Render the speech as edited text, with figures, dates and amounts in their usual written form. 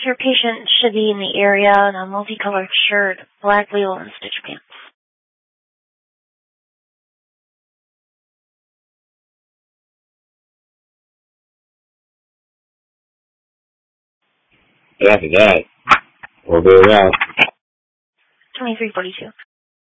Your patient should be in the area in a multicolored shirt, black wheel, and stitch pants. After that, we'll go around. 2342.